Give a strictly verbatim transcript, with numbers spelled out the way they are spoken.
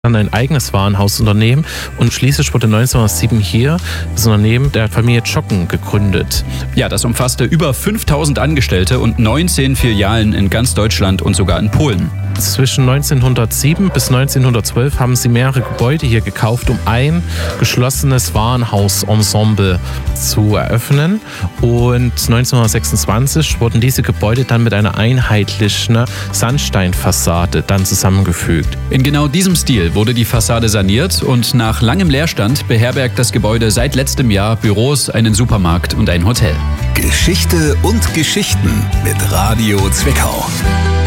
dann ein eigenes Warenhausunternehmen und schließlich wurde neunzehnhundertsieben hier das Unternehmen der Familie Tschocken gegründet. Ja, das umfasste über fünftausend Angestellte und neunzehn Filialen in ganz Deutschland und sogar in Polen. Zwischen neunzehnhundertsieben bis neunzehnhundertzwölf haben sie mehrere Gebäude hier gekauft, um ein geschlossenes Warenhausensemble zu eröffnen. Und neunzehnhundertsechsundzwanzig wurden diese Gebäude dann mit einer einheitlichen Sandsteinfassade dann zusammengefügt. In genau diesem Stil wurde die Fassade saniert und nach langem Leerstand beherbergt das Gebäude seit letztem Jahr Büros, einen Supermarkt und ein Hotel. Geschichte und Geschichten mit Radio Zwickau.